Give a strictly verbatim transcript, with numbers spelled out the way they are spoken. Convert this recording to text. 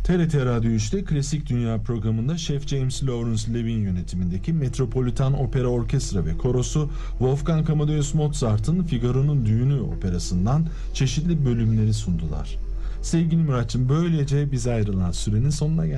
T R T Radyo üçte Klasik Dünya programında Şef James Lawrence Levin yönetimindeki Metropolitan Opera Orkestra ve Korosu Wolfgang Amadeus Mozart'ın Figaro'nun Düğünü operasından çeşitli bölümleri sundular. Sevgili Muratçım, böylece biz ayrılan sürenin sonuna geldik.